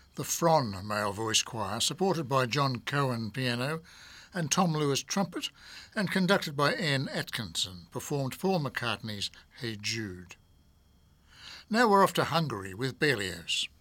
The Fron male voice choir, supported by John Cohen piano and Tom Lewis trumpet, and conducted by Ian Atkinson, performed Paul McCartney's Hey Jude. Now we're off to Hungary with Berlioz.